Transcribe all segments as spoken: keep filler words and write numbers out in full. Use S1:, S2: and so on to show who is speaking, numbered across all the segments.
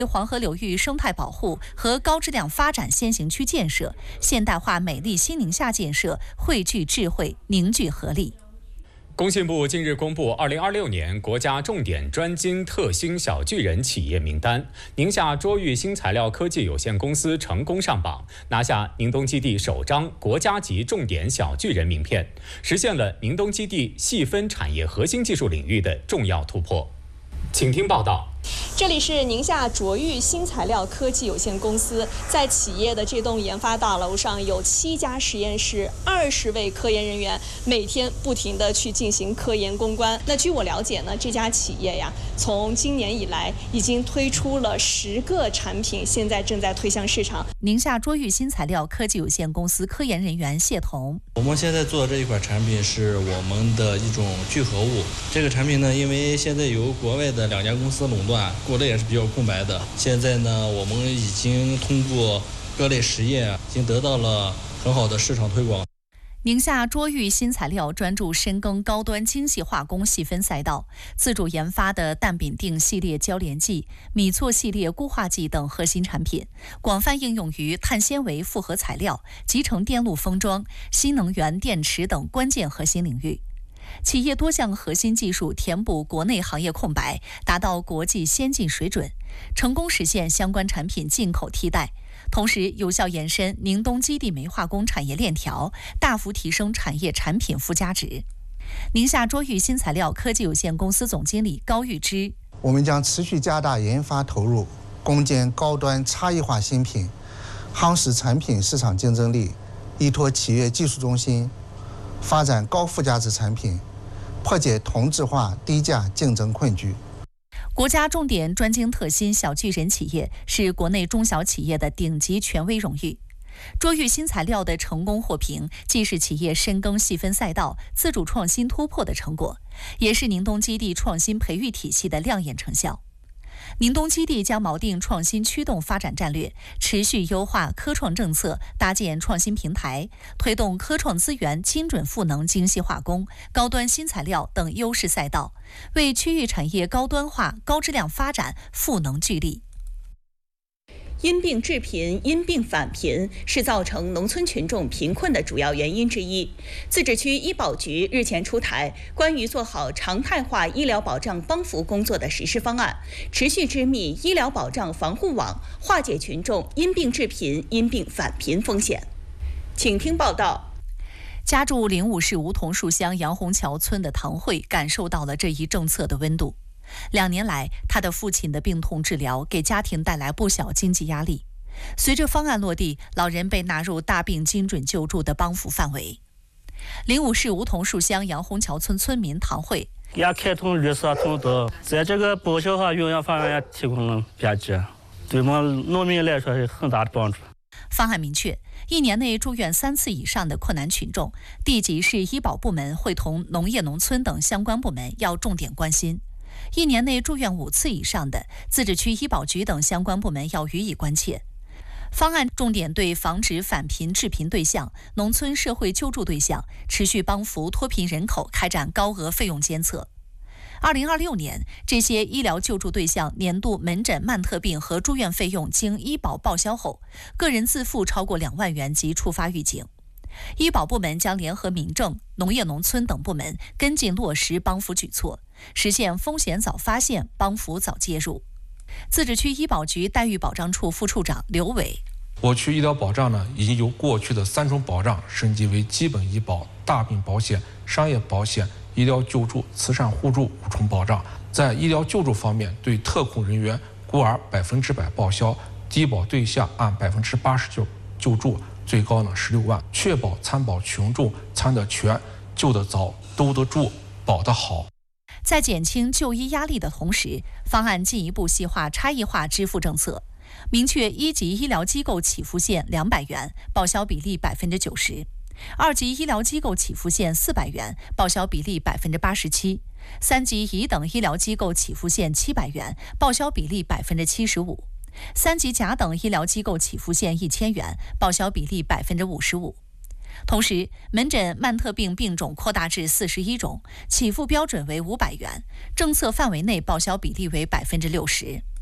S1: 黄河流域生态保护和高质量发展先行区建设、现代化美丽新宁夏建设汇聚智慧，凝聚合力。
S2: 工信部近日公布二零二六年国家重点专精特新小巨人企业名单，宁夏卓玉新材料科技有限公司成功上榜，拿下宁东基地首张国家级重点小巨人名片，实现了宁东基地细分产业核心技术领域的重要突破。请听报道。
S3: 这里是宁夏卓玉新材料科技有限公司，在企业的这栋研发大楼上有七家实验室，二十位科研人员，每天不停地去进行科研攻关。那据我了解呢，这家企业呀，从今年以来已经推出了十个产品，现在正在推向市场。
S1: 宁夏卓玉新材料科技有限公司科研人员谢彤，
S4: 我们现在做的这一款产品是我们的一种聚合物。这个产品呢，因为现在由国外的两家公司垄断，国内也是比较空白的。现在呢，我们已经通过各类实验，已经得到了很好的市场推广。
S1: 宁夏卓玉新材料专注深耕高端精细化工细分赛道，自主研发的氮丙定系列交联剂、米唑系列固化剂等核心产品，广泛应用于碳纤维复合材料、集成电路封装、新能源电池等关键核心领域。企业多项核心技术填补国内行业空白，达到国际先进水准，成功实现相关产品进口替代，同时有效延伸宁东基地煤化工产业链条，大幅提升产业产品附加值。宁夏卓玉新材料科技有限公司总经理高玉芝：
S5: 我们将持续加大研发投入，攻坚高端差异化新品，夯实产品市场竞争力，依托企业技术中心，发展高附加值产品，破解同质化低价竞争困局。
S1: 国家重点专精特新小巨人企业是国内中小企业的顶级权威荣誉。卓玉新材料的成功获评，既是企业深耕细分赛道、自主创新突破的成果，也是宁东基地创新培育体系的亮眼成效。宁东基地将锚定创新驱动发展战略，持续优化科创政策，搭建创新平台，推动科创资源精准赋能精细化工、高端新材料等优势赛道，为区域产业高端化、高质量发展赋能聚力。
S6: 因病致贫、因病返贫是造成农村群众贫困的主要原因之一。自治区医保局日前出台关于做好常态化医疗保障帮扶工作的实施方案，持续织密医疗保障防护网，化解群众因病致贫、因病返贫风险。请听报道。
S1: 家住灵武市梧桐树乡杨洪桥村的唐慧感受到了这一政策的温度。两年来，他的父亲的病痛治疗给家庭带来不小经济压力。随着方案落地，老人被纳入大病精准救助的帮扶范围。灵武市梧桐树乡杨洪桥村村民唐慧：
S7: 也开通绿色通道，在这个报销和营养方面也提供了便捷，对我们农民来说是很大的帮助。
S1: 方案明确，一年内住院三次以上的困难群众，地级市医保部门会同农业农村等相关部门要重点关心。一年内住院五次以上的，自治区医保局等相关部门要予以关切。方案重点对防止返贫致贫对象、农村社会救助对象、持续帮扶脱贫人口开展高额费用监测。二零二六年，这些医疗救助对象年度门诊慢特病和住院费用经医保报销后，个人自付超过两万元即触发预警。医保部门将联合民政、农业农村等部门跟进落实帮扶举措，实现风险早发现、帮扶早介入。自治区医保局待遇保障处副处长刘伟：
S8: 我区医疗保障呢，已经由过去的三种保障升级为基本医保、大病保险、商业保险、医疗救助、慈善互助五重保障。在医疗救助方面，对特困人员孤儿百分之百报销，低保对象按百分之八十九救助，最高呢十六万，确保参保群众参得全、救得早、兜得住、保得好。
S1: 在减轻就医压力的同时，方案进一步细化差异化支付政策，明确一级医疗机构起付线两百元，报销比例百分之九十；二级医疗机构起付线四百元，报销比例百分之八十七；三级乙等医疗机构起付线七百元，报销比例百分之七十五；三级甲等医疗机构起付线一千元，报销比例百分之五十五。同时，门诊慢特病病种扩大至四十一种，起付标准为五百元，政策范围内报销比例为百分之六十。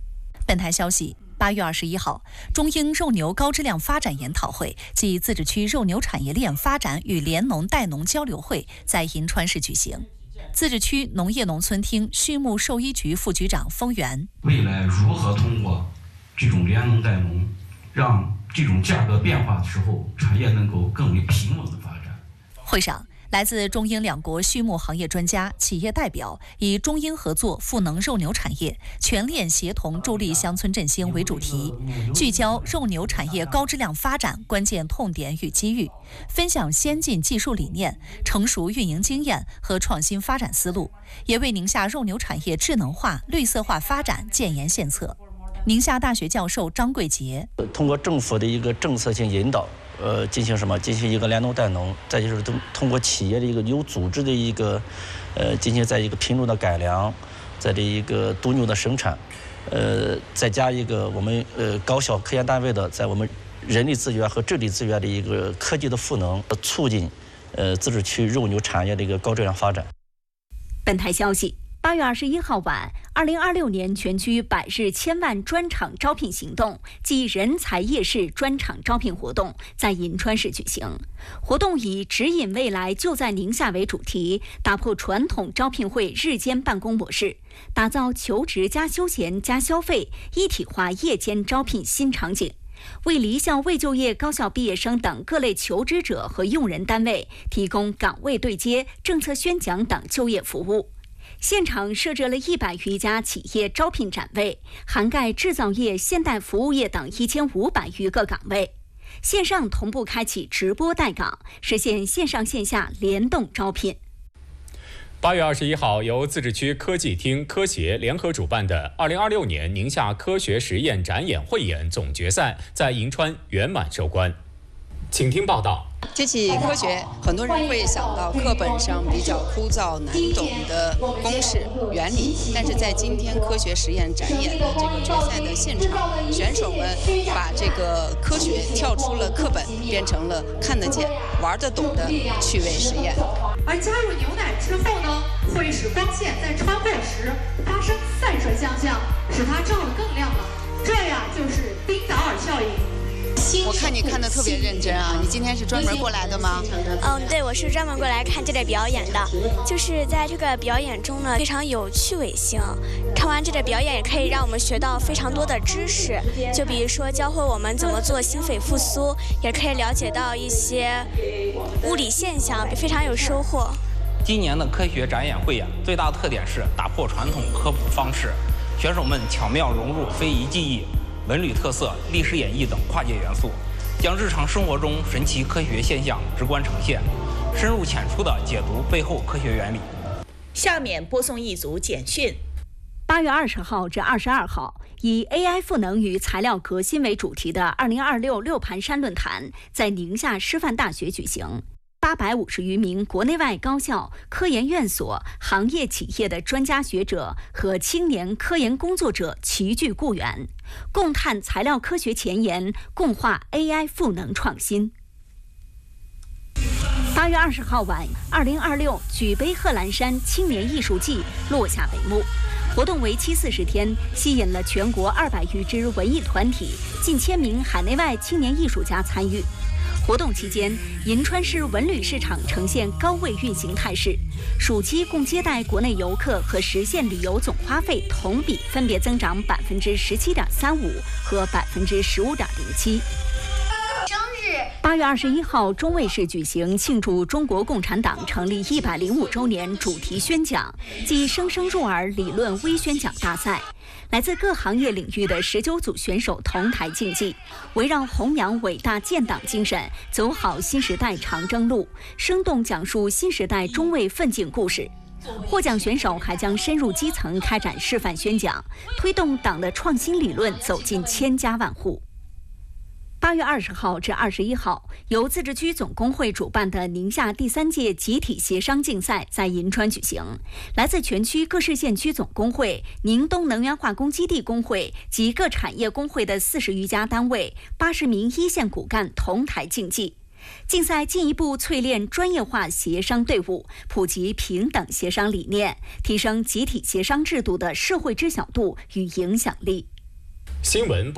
S1: 本台消息，八月二十一号，中英肉牛高质量发展研讨会暨自治区肉牛产业链发展与联农带农交流会在银川市举行。自治区农业农村厅畜牧兽医局副局长封源，
S9: 未来如何通过这种联农带农，让这种价格变化的时候，产业能够更为平稳的发展。
S1: 会上，来自中英两国畜牧行业专家、企业代表以中英合作赋能肉牛产业、全链协同助力乡村振兴为主题，聚焦肉牛产业高质量发展关键痛点与机遇，分享先进技术理念、成熟运营经验和创新发展思路，也为宁夏肉牛产业智能化、绿色化发展建言献策。宁夏大学教授张贵杰，
S10: 通过政府的一个政策性引导，呃，进行什么？进行一个联农带农，再就是通通过企业的一个有组织的一个，呃，进行在一个品种的改良，在这一个犊牛的生产，呃，再加一个我们呃高校科研单位的在我们人力资源和智力资源的一个科技的赋能，促进呃自治区肉牛产业的一个高质量发展。
S11: 本台消息。八月二十一号晚，二零二六年全区百日千万专场招聘行动暨人才夜市专场招聘活动在银川市举行。活动以指引未来就在宁夏为主题，打破传统招聘会日间办公模式，打造求职加休闲加消费一体化夜间招聘新场景，为离校未就业高校毕业生等各类求职者和用人单位提供岗位对接、政策宣讲等就业服务。现场设置了一百余家企业招聘展位，涵盖制造业、现代服务业等一千五百余个岗位。线上同步开启直播待岗，实现线上线下联动招聘。
S2: 八月二十一号，由自治区科技厅、科协联合主办的二零二六年宁夏科学实验展演汇演总决赛在银川圆满收官。请听报道。
S12: 提起科学，很多人会想到课本上比较枯燥难懂的公式原理，但是在今天科学实验展演的这个决赛的现场，选手们把这个科学跳出了课本，变成了看得见、玩得懂的趣味实验。
S13: 而加入牛奶之后呢，会使光线在穿过时发生散射现象，使它照得更亮了。这呀就是丁达尔效应。
S12: 我看你看得特别认真啊！你今天是专门过来的吗？
S14: 嗯，对，我是专门过来看这类表演的。就是在这个表演中呢，非常有趣味性。看完这类表演，也可以让我们学到非常多的知识。就比如说，教会我们怎么做心肺复苏，也可以了解到一些物理现象，非常有收获。
S15: 今年的科学展演汇演最大的特点是打破传统科普方式，选手们巧妙融入非遗技艺、文旅特色、历史演绎等跨界元素，将日常生活中神奇科学现象直观呈现，深入浅出地解读背后科学原理。
S6: 下面播送一组简讯。
S11: 八月二十号至二十二号，以 A I 赋能与材料革新为主题的二零二六六盘山论坛在宁夏师范大学举行。八百五十余名国内外高校、科研院所、行业企业的专家学者和青年科研工作者齐聚故园，共探材料科学前沿，共话 A I 赋能创新。八月二十号晚，二零二六举杯贺兰山青年艺术季落下帷幕。活动为期四十天，吸引了全国二百余支文艺团体、近千名海内外青年艺术家参与。活动期间，银川市文旅市场呈现高位运行态势，暑期共接待国内游客和实现旅游总花费同比分别增长百分之十七点三五和百分之十五点零七。八月二十一号，中卫市举行庆祝中国共产党成立一百零五周年主题宣讲暨生生入耳理论微宣讲大赛。来自各行业领域的十九组选手同台竞技，围绕弘扬伟大建党精神，走好新时代长征路，生动讲述新时代中卫奋进故事。获奖选手还将深入基层开展示范宣讲，推动党的创新理论走进千家万户。八月二十号至二十一号，由自治区总工会主办的宁夏第三届集体协商竞赛在银川举行。来自全区各市县区总工会、宁东能源化工基地工会及各产业工会的四十余家单位、八十名一线骨干同台竞技。竞赛进一步淬炼专业化协商队伍，普及平等协商理念，提升集体协商制度的社会知晓度与影响力。
S2: 新闻不